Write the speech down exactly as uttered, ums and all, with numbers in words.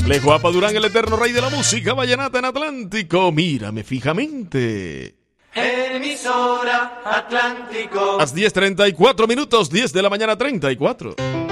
Alejo Apa Durán, el eterno rey de la música vallenata en Atlántico. Mírame fijamente. Emisora Atlántico. A las diez treinta y cuatro minutos, diez de la mañana treinta y cuatro.